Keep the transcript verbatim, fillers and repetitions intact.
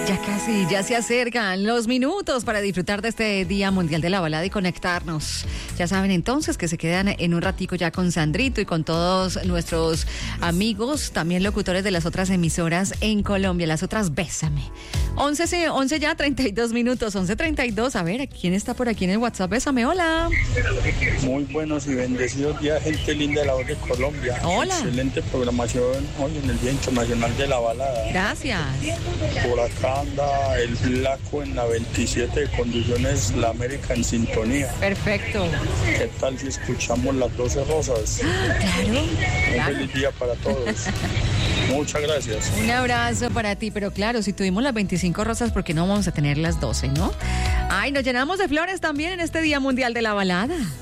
Ya casi, ya se acercan los minutos para disfrutar de este Día Mundial de la Balada y conectarnos. Ya saben entonces que se quedan en un ratico ya con Sandrito y con todos nuestros amigos, también locutores de las otras emisoras en Colombia, las otras Bésame. once, once ya, treinta y dos minutos, once treinta y dos. A ver, ¿quién está por aquí en el WhatsApp? Bésame, hola. Muy buenos y bendecidos días, gente linda de la voz de Colombia. Hola. Excelente programación hoy en el Día Internacional de la Balada. Gracias. Por acá anda el Flaco en la veintisiete de Conducciones La América en sintonía. Perfecto. ¿Qué tal si escuchamos las doce rosas? Claro. Un claro. feliz día para todos. Muchas gracias. Un abrazo para ti, pero claro, si tuvimos las veinticinco rosas, ¿por qué no vamos a tener las doce, no? Ay, nos llenamos de flores también en este Día Mundial de la Balada.